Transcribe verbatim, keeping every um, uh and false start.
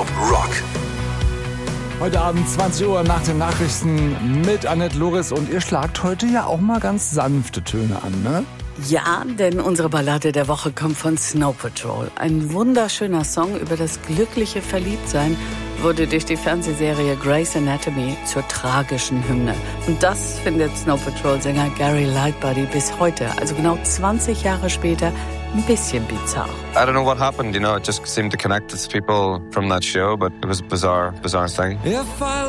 Top Rock. Heute Abend zwanzig Uhr nach den Nachrichten mit Annette Loris. Und ihr schlagt heute ja auch mal ganz sanfte Töne an, ne? Ja, denn unsere Ballade der Woche kommt von Snow Patrol. Ein wunderschöner Song über das glückliche Verliebtsein wurde durch die Fernsehserie Grey's Anatomy zur tragischen Hymne. Und das findet Snow Patrol-Sänger Gary Lightbody bis heute, also genau zwanzig Jahre später, ein bisschen bizarr. I don't know what happened, you know, it just seemed to connect with people from that show, but it was a bizarre, bizarre thing.